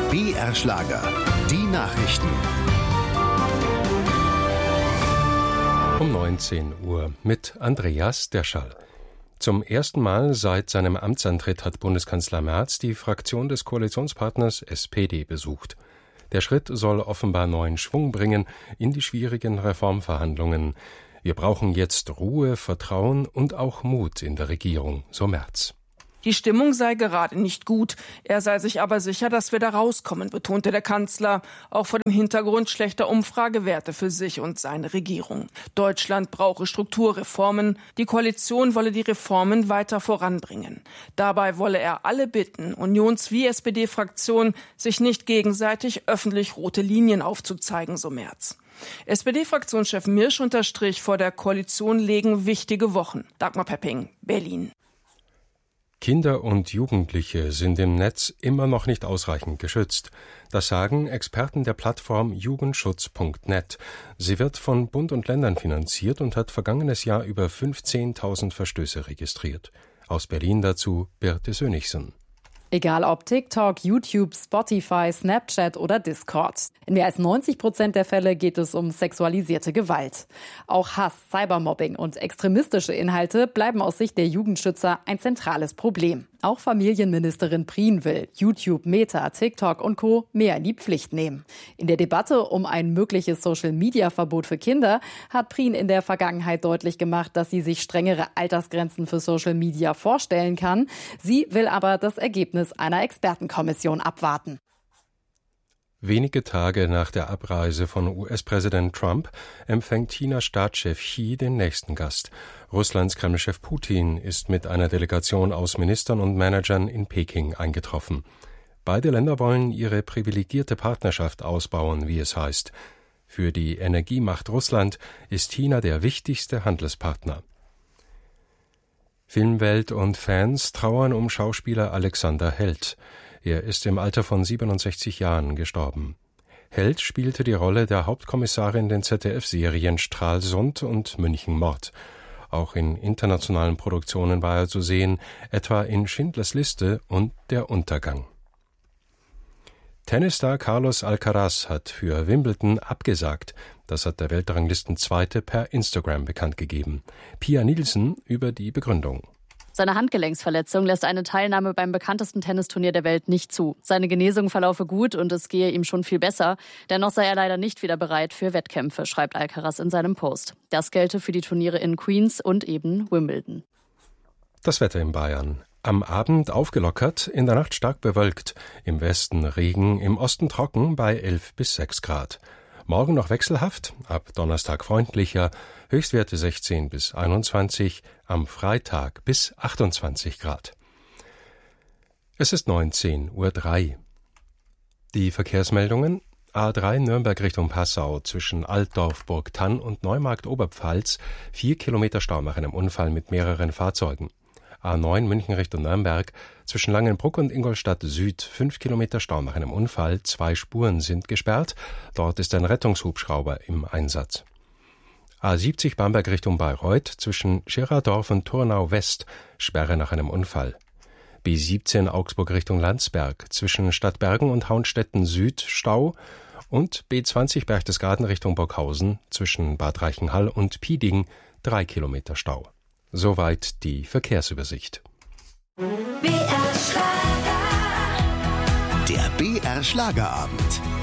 BR Schlager. Die Nachrichten. Um 19 Uhr mit Andreas Derschall. Zum ersten Mal seit seinem Amtsantritt hat Bundeskanzler Merz die Fraktion des Koalitionspartners SPD besucht. Der Schritt soll offenbar neuen Schwung bringen in die schwierigen Reformverhandlungen. Wir brauchen jetzt Ruhe, Vertrauen und auch Mut in der Regierung, so Merz. Die Stimmung sei gerade nicht gut. Er sei sich aber sicher, dass wir da rauskommen, betonte der Kanzler, auch vor dem Hintergrund schlechter Umfragewerte für sich und seine Regierung. Deutschland brauche Strukturreformen. Die Koalition wolle die Reformen weiter voranbringen. Dabei wolle er alle bitten, Unions- wie SPD-Fraktion, sich nicht gegenseitig öffentlich rote Linien aufzuzeigen, so Merz. SPD-Fraktionschef Mirsch unterstrich, vor der Koalition liegen wichtige Wochen. Dagmar Pepping, Berlin. Kinder und Jugendliche sind im Netz immer noch nicht ausreichend geschützt. Das sagen Experten der Plattform Jugendschutz.net. Sie wird von Bund und Ländern finanziert und hat vergangenes Jahr über 15.000 Verstöße registriert. Aus Berlin dazu Birte Sönnigsen. Egal ob TikTok, YouTube, Spotify, Snapchat oder Discord. In mehr als 90% der Fälle geht es um sexualisierte Gewalt. Auch Hass, Cybermobbing und extremistische Inhalte bleiben aus Sicht der Jugendschützer ein zentrales Problem. Auch Familienministerin Prien will YouTube, Meta, TikTok und Co. mehr in die Pflicht nehmen. In der Debatte um ein mögliches Social-Media-Verbot für Kinder hat Prien in der Vergangenheit deutlich gemacht, dass sie sich strengere Altersgrenzen für Social Media vorstellen kann. Sie will aber das Ergebnis einer Expertenkommission abwarten. Wenige Tage nach der Abreise von US-Präsident Trump empfängt Chinas Staatschef Xi den nächsten Gast. Russlands Kremlchef Putin ist mit einer Delegation aus Ministern und Managern in Peking eingetroffen. Beide Länder wollen ihre privilegierte Partnerschaft ausbauen, wie es heißt. Für die Energiemacht Russland ist China der wichtigste Handelspartner. Filmwelt und Fans trauern um Schauspieler Alexander Held. Er ist im Alter von 67 Jahren gestorben. Held spielte die Rolle der Hauptkommissarin in den ZDF-Serien Stralsund und München-Mord. Auch in internationalen Produktionen war er zu sehen, etwa in Schindlers Liste und Der Untergang. Tennisstar Carlos Alcaraz hat für Wimbledon abgesagt. Das hat der Weltranglistenzweite per Instagram bekannt gegeben. Pia Nielsen über die Begründung. Seine Handgelenksverletzung lässt eine Teilnahme beim bekanntesten Tennisturnier der Welt nicht zu. Seine Genesung verlaufe gut und es gehe ihm schon viel besser. Dennoch sei er leider nicht wieder bereit für Wettkämpfe, schreibt Alcaraz in seinem Post. Das gelte für die Turniere in Queens und eben Wimbledon. Das Wetter in Bayern. Am Abend aufgelockert, in der Nacht stark bewölkt. Im Westen Regen, im Osten trocken bei 11 bis 6 Grad. Morgen noch wechselhaft, ab Donnerstag freundlicher, Höchstwerte 16 bis 21, am Freitag bis 28 Grad. Es ist 19:03 Uhr. Die Verkehrsmeldungen: A3 Nürnberg Richtung Passau zwischen Altdorf, Burgthann und Neumarkt Oberpfalz, 4 Kilometer Stau nach einem Unfall mit mehreren Fahrzeugen. A9 München Richtung Nürnberg zwischen Langenbruck und Ingolstadt Süd, 5 Kilometer Stau nach einem Unfall, 2 Spuren sind gesperrt, dort ist ein Rettungshubschrauber im Einsatz. A70 Bamberg Richtung Bayreuth zwischen Schirardorf und Turnau West, Sperre nach einem Unfall. B17 Augsburg Richtung Landsberg zwischen Stadtbergen und Hauenstetten Süd, Stau, und B20 Berchtesgaden Richtung Burghausen zwischen Bad Reichenhall und Pieding, 3 Kilometer Stau. Soweit die Verkehrsübersicht. Der BR Schlagerabend.